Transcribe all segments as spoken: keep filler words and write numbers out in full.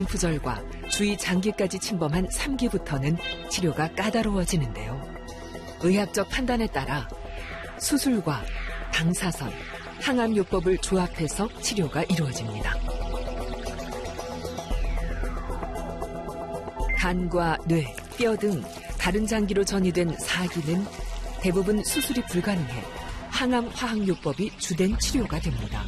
부절과 주위 장기까지 침범한 삼 기부터는 치료가 까다로워지는데요. 의학적 판단에 따라 수술과 방사선, 항암요법을 조합해서 치료가 이루어집니다. 간과 뇌, 뼈 등 다른 장기로 전이된 사기는 대부분 수술이 불가능해 항암 화학요법이 주된 치료가 됩니다.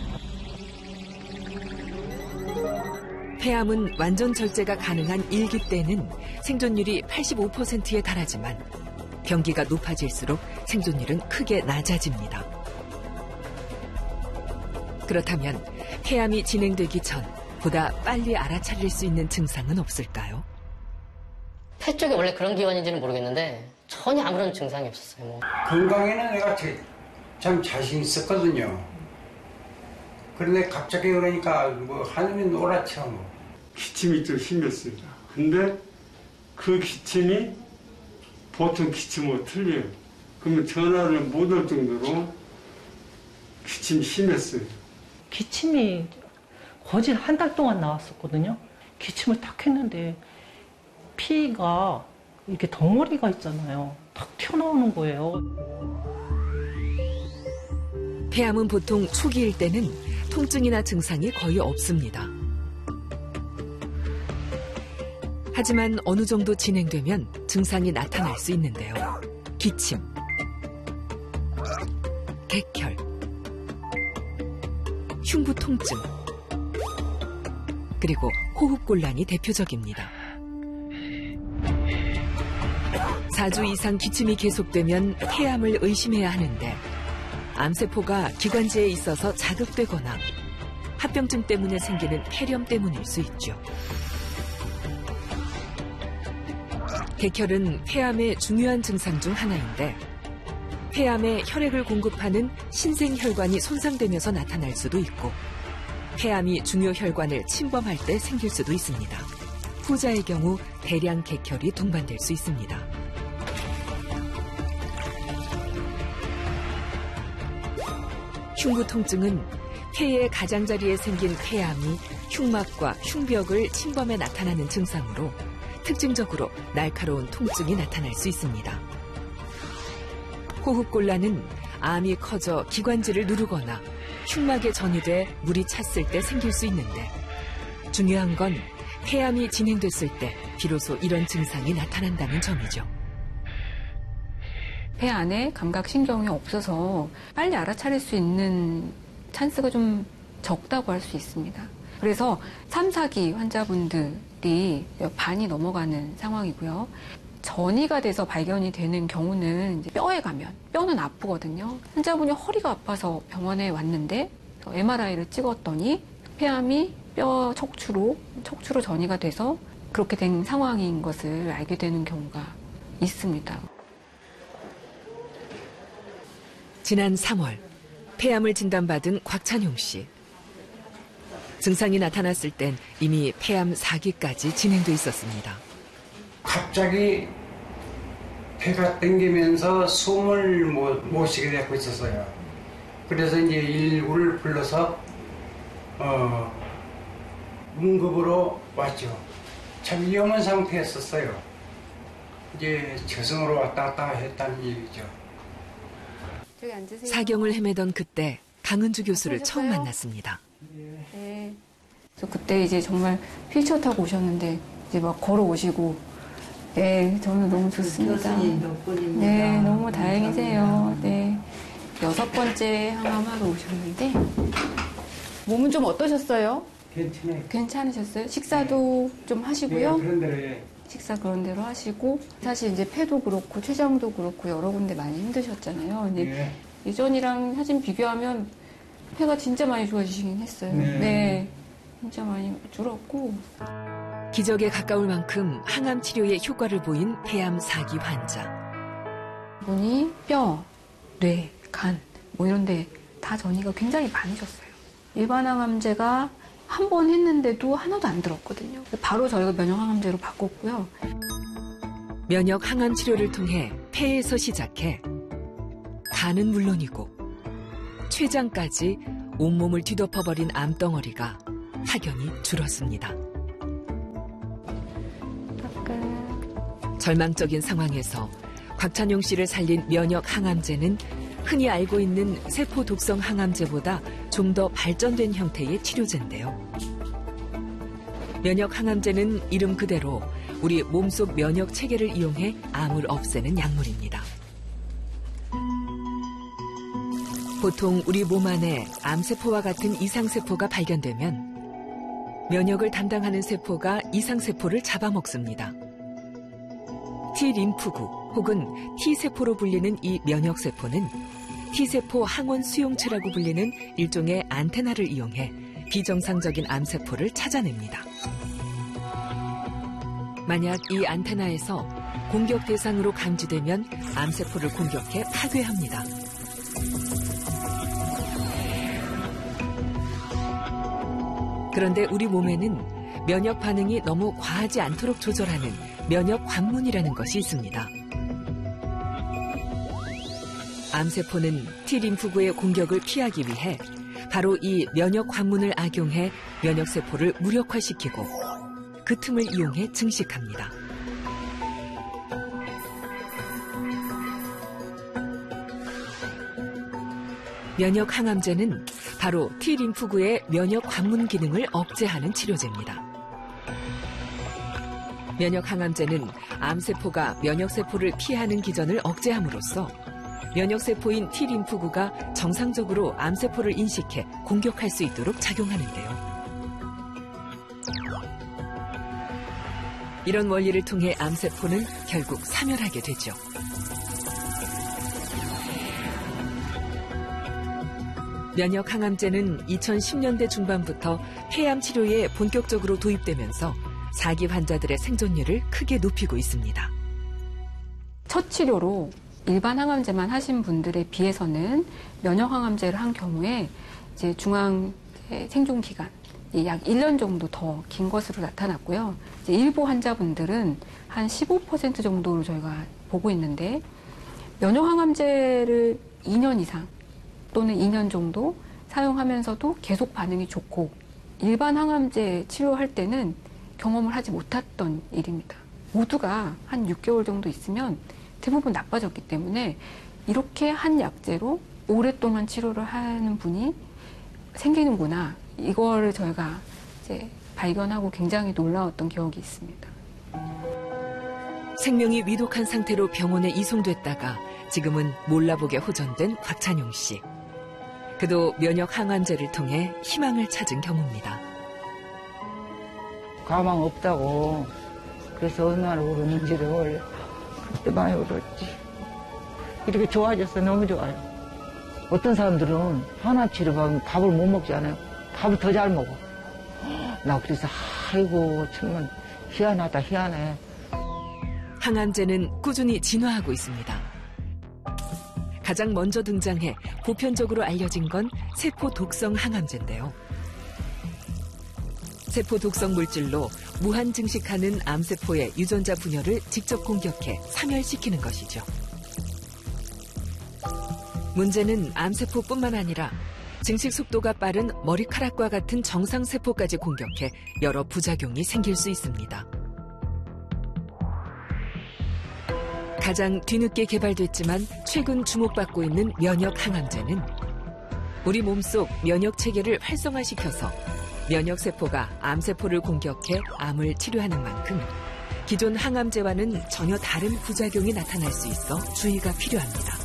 폐암은 완전 절제가 가능한 일 기 때는 생존율이 팔십오 퍼센트에 달하지만 병기가 높아질수록 생존율은 크게 낮아집니다. 그렇다면 폐암이 진행되기 전 보다 빨리 알아차릴 수 있는 증상은 없을까요? 폐 쪽이 원래 그런 기관인지는 모르겠는데 전혀 아무런 증상이 없었어요. 뭐. 건강에는 내가 참 자신 있었거든요. 그런데 갑자기 그러니까 뭐 하늘이 노랗죠. 뭐. 기침이 좀 심했습니다. 근데 그 기침이 보통 기침하고 틀려요. 그러면 전화를 못 올 정도로 기침이 심했어요. 기침이 거진 한 달 동안 나왔었거든요. 기침을 딱 했는데 피가 이렇게 덩어리가 있잖아요. 탁 튀어나오는 거예요. 폐암은 보통 초기일 때는 통증이나 증상이 거의 없습니다. 하지만 어느 정도 진행되면 증상이 나타날 수 있는데요. 기침, 객혈, 흉부 통증, 그리고 호흡곤란이 대표적입니다. 사 주 이상 기침이 계속되면 폐암을 의심해야 하는데 암세포가 기관지에 있어서 자극되거나 합병증 때문에 생기는 폐렴 때문일 수 있죠. 객혈은 폐암의 중요한 증상 중 하나인데 폐암에 혈액을 공급하는 신생혈관이 손상되면서 나타날 수도 있고 폐암이 중요 혈관을 침범할 때 생길 수도 있습니다. 후자의 경우 대량 객혈이 동반될 수 있습니다. 흉부 통증은 폐의 가장자리에 생긴 폐암이 흉막과 흉벽을 침범해 나타나는 증상으로 특징적으로 날카로운 통증이 나타날 수 있습니다. 호흡곤란은 암이 커져 기관지를 누르거나 흉막에 전이돼 물이 찼을 때 생길 수 있는데 중요한 건 폐암이 진행됐을 때 비로소 이런 증상이 나타난다는 점이죠. 폐 안에 감각신경이 없어서 빨리 알아차릴 수 있는 찬스가 좀 적다고 할 수 있습니다. 그래서 삼, 사 기 환자분들이 반이 넘어가는 상황이고요. 전이가 돼서 발견이 되는 경우는 이제 뼈에 가면, 뼈는 아프거든요. 환자분이 허리가 아파서 병원에 왔는데 엠알아이를 찍었더니 폐암이 뼈 척추로, 척추로 전이가 돼서 그렇게 된 상황인 것을 알게 되는 경우가 있습니다. 지난 삼월 폐암을 진단받은 곽찬용 씨. 증상이 나타났을 땐 이미 폐암 사 기까지 진행돼 있었습니다. 갑자기 폐가 땡기면서 숨을 못, 못 쉬게 되고 있었어요. 그래서 이제 일일구를 불러서 어, 응급으로 왔죠. 참 위험한 상태였었어요. 이제 저승으로 왔다 갔다 했다는 얘기죠. 사경을 헤매던 그때 강은주 교수를 처음 만났습니다. 네. 그래서 그때 이제 정말 휠체어 타고 오셨는데 이제 막 걸어 오시고, 네, 저는 너무 좋습니다. 네, 너무 다행이세요. 네, 여섯 번째 항암하러 오셨는데 몸은 좀 어떠셨어요? 괜찮아요. 괜찮으셨어요? 식사도 좀 하시고요. 네, 그런 대로 예. 식사 그런 대로 하시고 사실 이제 폐도 그렇고 췌장도 그렇고 여러 군데 많이 힘드셨잖아요. 근데 네. 예전이랑 사진 비교하면 폐가 진짜 많이 좋아지시긴 했어요. 네. 네, 진짜 많이 줄었고. 기적에 가까울 만큼 항암 치료에 효과를 보인 폐암 사 기 환자. 분이 뼈, 뇌, 간 뭐 이런 데 다 전이가 굉장히 많으셨어요. 일반 항암제가 한 번 했는데도 하나도 안 들었거든요. 바로 저희가 면역 항암제로 바꿨고요. 면역 항암 치료를 통해 폐에서 시작해 간은 물론이고 췌장까지 온몸을 뒤덮어버린 암덩어리가 확연히 줄었습니다. 절망적인 상황에서 곽찬용 씨를 살린 면역 항암제는 흔히 알고 있는 세포 독성 항암제보다 좀 더 발전된 형태의 치료제인데요. 면역 항암제는 이름 그대로 우리 몸속 면역 체계를 이용해 암을 없애는 약물입니다. 보통 우리 몸 안에 암세포와 같은 이상세포가 발견되면 면역을 담당하는 세포가 이상세포를 잡아먹습니다. T림프구 혹은 T세포로 불리는 이 면역세포는 T세포 항원 수용체라고 불리는 일종의 안테나를 이용해 비정상적인 암세포를 찾아냅니다. 만약 이 안테나에서 공격 대상으로 감지되면 암세포를 공격해 파괴합니다. 그런데 우리 몸에는 면역 반응이 너무 과하지 않도록 조절하는 면역 관문이라는 것이 있습니다. 암세포는 T림프구의 공격을 피하기 위해 바로 이 면역 관문을 악용해 면역세포를 무력화시키고 그 틈을 이용해 증식합니다. 면역 항암제는 바로 T림프구의 면역 관문 기능을 억제하는 치료제입니다. 면역 항암제는 암세포가 면역세포를 피하는 기전을 억제함으로써 면역세포인 T림프구가 정상적으로 암세포를 인식해 공격할 수 있도록 작용하는데요. 이런 원리를 통해 암세포는 결국 사멸하게 되죠. 면역 항암제는 이천십 년대 중반부터 폐암 치료에 본격적으로 도입되면서 사기 환자들의 생존율을 크게 높이고 있습니다. 첫 치료로 일반 항암제만 하신 분들에 비해서는 면역 항암제를 한 경우에 이제 중앙 생존 기간 약 일 년 정도 더 긴 것으로 나타났고요. 이제 일부 환자분들은 한 십오 퍼센트 정도로 저희가 보고 있는데 면역 항암제를 이 년 이상 또는 이 년 정도 사용하면서도 계속 반응이 좋고 일반 항암제 치료할 때는 경험을 하지 못했던 일입니다. 모두가 한 육 개월 정도 있으면 대부분 나빠졌기 때문에 이렇게 한 약제로 오랫동안 치료를 하는 분이 생기는구나. 이거를 저희가 이제 발견하고 굉장히 놀라웠던 기억이 있습니다. 생명이 위독한 상태로 병원에 이송됐다가 지금은 몰라보게 호전된 곽찬용 씨. 그도 면역 항암제를 통해 희망을 찾은 경우입니다. 가망 없다고 그래서 얼마나 울었는지를 몰라. 그때 많이 울었지. 이렇게 좋아져서 너무 좋아요. 어떤 사람들은 항암 치료받으면 밥을 못 먹지 않아요. 밥을 더 잘 먹어. 나 그래서 아이고 정말 희한하다 희한해. 항암제는 꾸준히 진화하고 있습니다. 가장 먼저 등장해 보편적으로 알려진 건 세포 독성 항암제인데요. 세포 독성 물질로 무한 증식하는 암세포의 유전자 분열을 직접 공격해 사멸시키는 것이죠. 문제는 암세포뿐만 아니라 증식 속도가 빠른 머리카락과 같은 정상세포까지 공격해 여러 부작용이 생길 수 있습니다. 가장 뒤늦게 개발됐지만 최근 주목받고 있는 면역 항암제는 우리 몸속 면역 체계를 활성화시켜서 면역세포가 암세포를 공격해 암을 치료하는 만큼 기존 항암제와는 전혀 다른 부작용이 나타날 수 있어 주의가 필요합니다.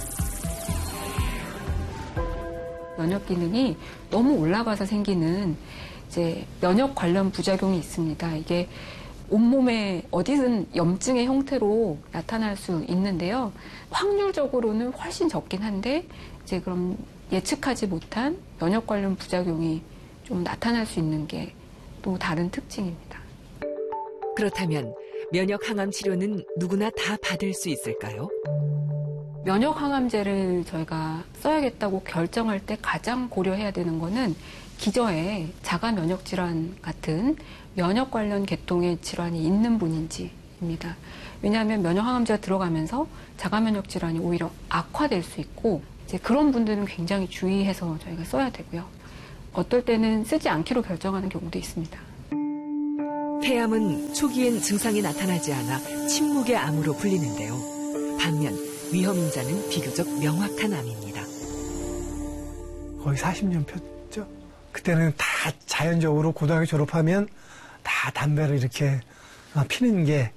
면역 기능이 너무 올라가서 생기는 이제 면역 관련 부작용이 있습니다. 이게 온몸에 어디든 염증의 형태로 나타날 수 있는데요. 확률적으로는 훨씬 적긴 한데 이제 그럼 예측하지 못한 면역 관련 부작용이 좀 나타날 수 있는 게 또 다른 특징입니다. 그렇다면 면역 항암 치료는 누구나 다 받을 수 있을까요? 면역 항암제를 저희가 써야겠다고 결정할 때 가장 고려해야 되는 거는 기저에 자가 면역 질환 같은 면역 관련 계통의 질환이 있는 분인지입니다. 왜냐하면 면역 항암제가 들어가면서 자가 면역 질환이 오히려 악화될 수 있고 이제 그런 분들은 굉장히 주의해서 저희가 써야 되고요. 어떨 때는 쓰지 않기로 결정하는 경우도 있습니다. 폐암은 초기엔 증상이 나타나지 않아 침묵의 암으로 불리는데요. 반면 위험 인자는 비교적 명확한 암입니다. 거의 사십 년 폈죠. 그때는 다 자연적으로 고등학교 졸업하면 다 담배를 이렇게 피는 게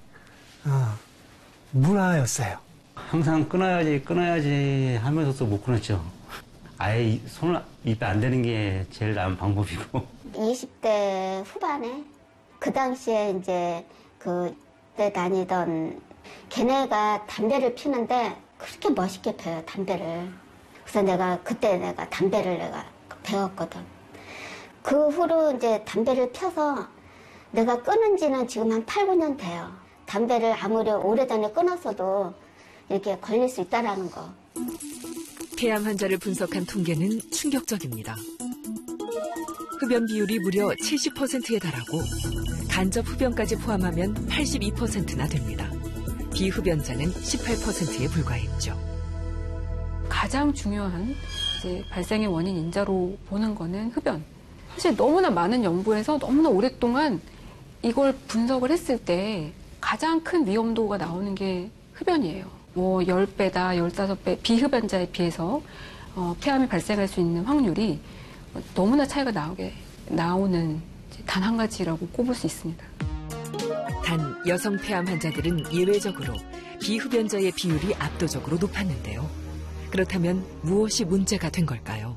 문화였어요. 항상 끊어야지 끊어야지 하면서도 못 끊었죠. 아예 손을 입에 안 대는 게 제일 나은 방법이고. 이십 대 후반에 그 당시에 이제 그때 다니던 걔네가 담배를 피는데 그렇게 멋있게 펴요, 담배를. 그래서 내가 그때 내가 담배를 내가 배웠거든. 그 후로 이제 담배를 펴서 내가 끊은 지는 지금 한 팔, 구 년 돼요. 담배를 아무리 오래전에 끊었어도 이렇게 걸릴 수 있다라는 거. 폐암 환자를 분석한 통계는 충격적입니다. 흡연 비율이 무려 칠십 퍼센트에 달하고 간접 흡연까지 포함하면 팔십이 퍼센트나 됩니다. 비흡연자는 십팔 퍼센트에 불과했죠. 가장 중요한 이제 발생의 원인 인자로 보는 거는 흡연. 사실 너무나 많은 연구에서 너무나 오랫동안 이걸 분석을 했을 때 가장 큰 위험도가 나오는 게 흡연이에요. 뭐 십 배다, 십오 배 비흡연자에 비해서 어, 폐암이 발생할 수 있는 확률이 너무나 차이가 나오게 나오는 단 한 가지라고 꼽을 수 있습니다. 단 여성 폐암 환자들은 예외적으로 비흡연자의 비율이 압도적으로 높았는데요. 그렇다면 무엇이 문제가 된 걸까요?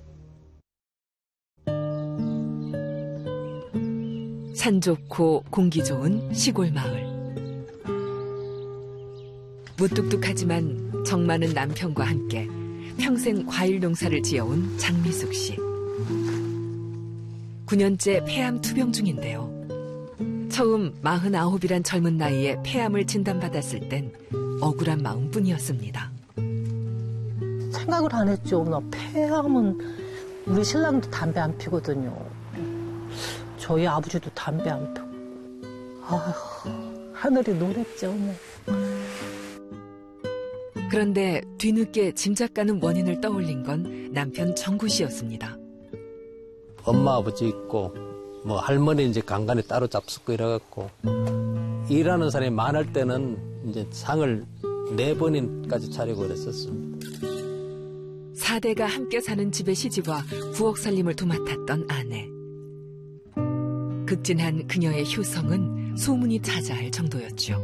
산 좋고 공기 좋은 시골 마을. 무뚝뚝하지만 정 많은 남편과 함께 평생 과일 농사를 지어온 장미숙 씨. 구 년째 폐암 투병 중인데요. 처음 마흔아홉이란 젊은 나이에 폐암을 진단받았을 땐 억울한 마음뿐이었습니다. 생각을 안 했죠. 나 폐암은 우리 신랑도 담배 안 피거든요. 저희 아버지도 담배 안 피고. 아휴, 하늘이 노랬죠. 뭐. 그런데 뒤늦게 짐작 가는 원인을 떠올린 건 남편 정구 씨였습니다. 엄마 아버지 있고 뭐 할머니 이제 간간히 따로 잡수고 이래갖고 일하는 사람이 많을 때는 이제 상을 네 번인까지 차리고 그랬었습니다. 사대가 함께 사는 집에 시집와 부엌 살림을 도맡았던 아내. 극진한 그녀의 효성은 소문이 자자할 정도였죠.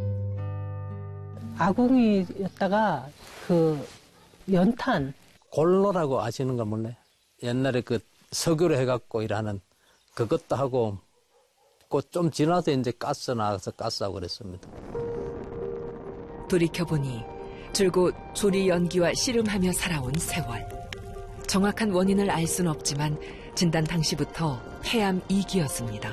아궁이였다가 그 연탄. 골로라고 아시는 걸 몰라요? 옛날에 그 석유로 해갖고 일하는 그것도 하고 그 좀 지나서 이제 가스 나가서 가스하고 그랬습니다. 돌이켜보니 줄곧 조리 연기와 씨름하며 살아온 세월. 정확한 원인을 알 수는 없지만 진단 당시부터 폐암 이 기였습니다.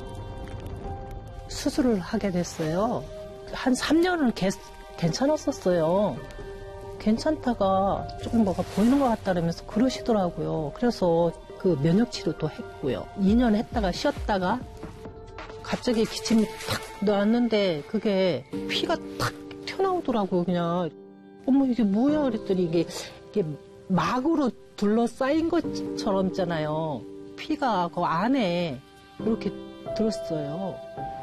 수술을 하게 됐어요. 한 삼 년은 개, 괜찮았었어요. 괜찮다가 조금 뭐가 보이는 것 같다면서 그러시더라고요. 그래서 그 면역 치료도 했고요. 이 년 했다가 쉬었다가 갑자기 기침이 탁 나왔는데 그게 피가 탁 튀어나오더라고요. 그냥 어머 이게 뭐야 그랬더니 이게 이게 막으로 둘러싸인 것처럼 있잖아요. 피가 그 안에 이렇게 들었어요.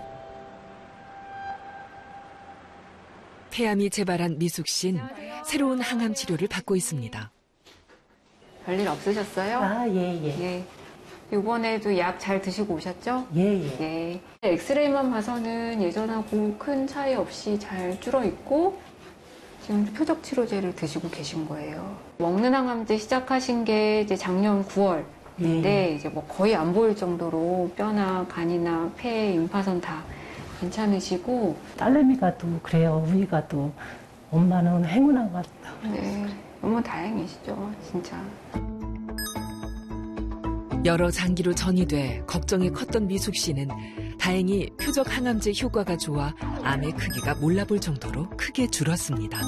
폐암이 재발한 미숙 씨는 새로운 항암 치료를 받고 있습니다. 별일 없으셨어요? 아, 예, 예. 예. 이번에도 약 잘 드시고 오셨죠? 예, 예. 예. 엑스레이만 봐서는 예전하고 큰 차이 없이 잘 줄어 있고 지금 표적 치료제를 드시고 계신 거예요. 먹는 항암제 시작하신 게 이제 작년 구월인데 예. 이제 뭐 거의 안 보일 정도로 뼈나 간이나 폐, 임파선 다 괜찮으시고. 딸내미가 또 그래요. 우리가 또 엄마는 행운한 것 같다. 네, 너무 다행이시죠, 진짜. 여러 장기로 전이돼 걱정이 컸던 미숙 씨는 다행히 표적 항암제 효과가 좋아 암의 크기가 몰라볼 정도로 크게 줄었습니다.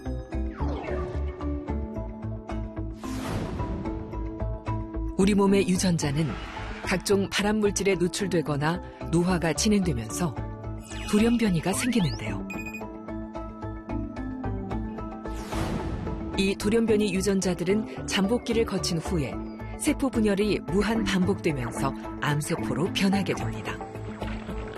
우리 몸의 유전자는 각종 발암물질에 노출되거나 노화가 진행되면서 돌연변이가 생기는데요. 이 돌연변이 유전자들은 잠복기를 거친 후에 세포 분열이 무한 반복되면서 암세포로 변하게 됩니다.